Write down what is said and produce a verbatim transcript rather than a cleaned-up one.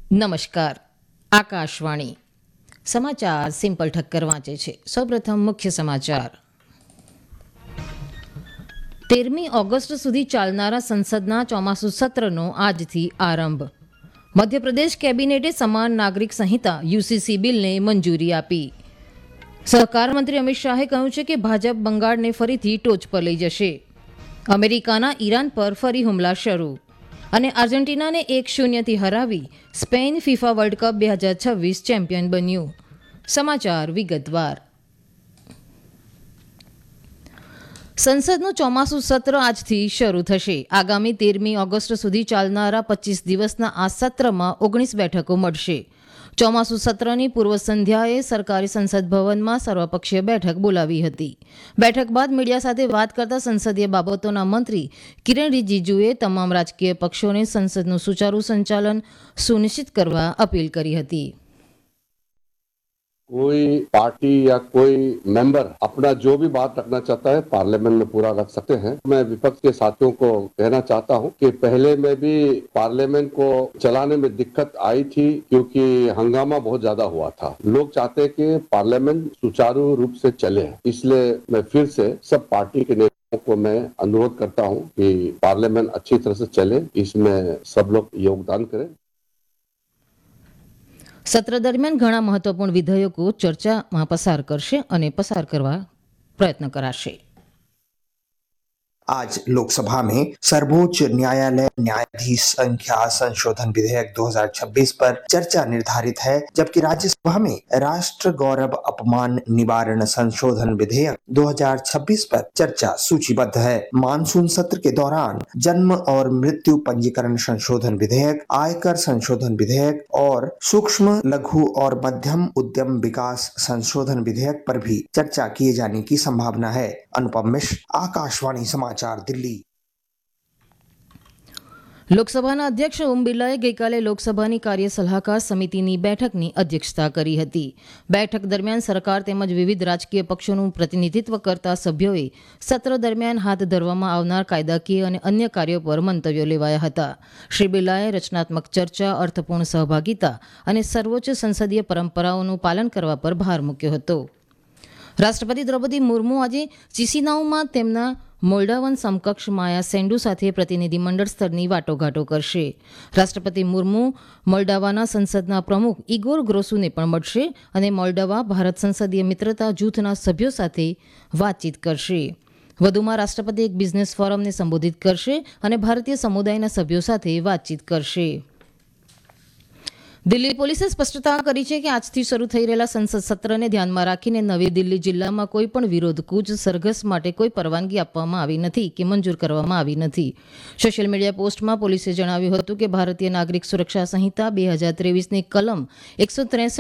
નમસ્કાર. આકાશવાણી સમાચાર સિમ્પલ ઠક્કર વાંચે છે. સૌપ્રથમ મુખ્ય સમાચાર. તેરમી ઓગસ્ટ સુધી ચાલનારા સંસદના ચોમાસુ સત્રનો આજથી આરંભ. મધ્યપ્રદેશ કેબિનેટે સમાન નાગરિક સંહિતા યુસીસી બિલને મંજૂરી આપી. સહકાર મંત્રી અમિત શાહે કહ્યું છે કે ભાજપ બંગાળને ફરીથી ટોચ પર લઈ જશે. અમેરિકાના ઈરાન પર ફરી હુમલા શરૂ. અને આર્જેન્ટિનાને એક શૂન્યથી હરાવી સ્પેન ફિફા વર્લ્ડ કપ બે હજાર છવ્વીસ ચેમ્પિયન બન્યું. સમાચાર વિગતવાર. સંસદનું ચોમાસું સત્ર આજથી શરૂ થશે. આગામી તેરમી ઓગસ્ટ સુધી ચાલનારા પચીસ દિવસના આ સત્રમાં ઓગણીસ બેઠકો મળશે. ચોમાસુ સત્રની પૂર્વ સંધ્યાએ સરકારી સંસદ ભવનમાં સર્વપક્ષીય બેઠક બોલાવી હતી. બેઠક બાદ મીડિયા સાથે વાત કરતા સંસદીય બાબતોના મંત્રી કિરણ રિજિજુએ તમામ રાજકીય પક્ષોને સંસદનું સુચારુ સંચાલન સુનિશ્ચિત કરવા અપીલ કરી હતી. कोई पार्टी या कोई मेंबर अपना जो भी बात रखना चाहता है पार्लियामेंट में पूरा रख सकते हैं. मैं विपक्ष के साथियों को कहना चाहता हूं कि पहले में भी पार्लियामेंट को चलाने में दिक्कत आई थी क्योंकि हंगामा बहुत ज्यादा हुआ था. लोग चाहते हैं कि पार्लियामेंट सुचारू रूप से चले, इसलिए मैं फिर से सब पार्टी के नेताओं को मैं अनुरोध करता हूं कि पार्लियामेंट अच्छी तरह से चले, इसमें सब लोग योगदान करें. સત્ર દરમિયાન ઘણા મહત્વપૂર્ણ વિધેયકો ચર્ચામાં પસાર કરશે અને પસાર કરવા પ્રયત્ન કરાશે. आज लोकसभा में सर्वोच्च न्यायालय न्यायाधीश संख्या संशोधन विधेयक दो हज़ार छब्बीस पर चर्चा निर्धारित है, जबकि राज्यसभा में राष्ट्र गौरव अपमान निवारण संशोधन विधेयक दो हज़ार छब्बीस पर चर्चा सूचीबद्ध है. मानसून सत्र के दौरान जन्म और मृत्यु पंजीकरण संशोधन विधेयक, आयकर संशोधन विधेयक और सूक्ष्म लघु और मध्यम उद्यम विकास संशोधन विधेयक पर भी चर्चा किए जाने की संभावना है. अनुपम मिश्र, आकाशवाणी समाचार, दिल्ली. લોકસભાના અધ્યક્ષ ઓમ બિરલાએ ગઈકાલે લોકસભાની કાર્ય સલાહકાર સમિતિની બેઠકની અધ્યક્ષતા કરી હતી. બેઠક દરમિયાન સરકાર તેમજ વિવિધ રાજકીય પક્ષોનું પ્રતિનિધિત્વ કરતા સભ્યોએ સત્ર દરમિયાન હાથ ધરવામાં આવનાર કાયદાકીય અને અન્ય કાર્યો પર મંતવ્યો લેવાયા હતા. શ્રી બિરલાએ રચનાત્મક ચર્ચા, અર્થપૂર્ણ સહભાગિતા અને સર્વોચ્ચ સંસદીય પરંપરાઓનું પાલન કરવા પર ભાર મૂક્યો હતો. રાષ્ટ્રપતિ દ્રૌપદી મુર્મુ આજે ચિસિનાઉમાં તેમના મોલ્ડાવન સમકક્ષ માયા સેન્ડુ સાથે પ્રતિનિધિમંડળ સ્તરની વાટાઘાટો કરશે. રાષ્ટ્રપતિ મુર્મુ મોલ્ડાવાના સંસદના પ્રમુખ ઇગોર ગ્રોસુને પણ મળશે અને મોલ્ડાવા ભારત સંસદીય મિત્રતા જૂથના સભ્યો સાથે વાતચીત કરશે. વધુમાં રાષ્ટ્રપતિ એક બિઝનેસ ફોરમને સંબોધિત કરશે અને ભારતીય સમુદાયના સભ્યો સાથે વાતચીત કરશે. દિલ્હી પોલીસે સ્પષ્ટતા કરી છે કે આજથી શરૂ થઈ રહેલા સંસદ સત્રને ધ્યાનમાં રાખીને નવી દિલ્હી જિલ્લામાં કોઈ પણ વિરોધ, કૂચ, સરઘસ માટે કોઈ પરવાનગી આપવામાં આવી નથી કે મંજૂર કરવામાં આવી નથી. સોશિયલ મીડિયા પોસ્ટમાં પોલીસે જણાવ્યું હતું કે ભારતીય નાગરિક સુરક્ષા સંહિતા બે હજાર ત્રેવીસની કલમ એકસો ત્રેસઠ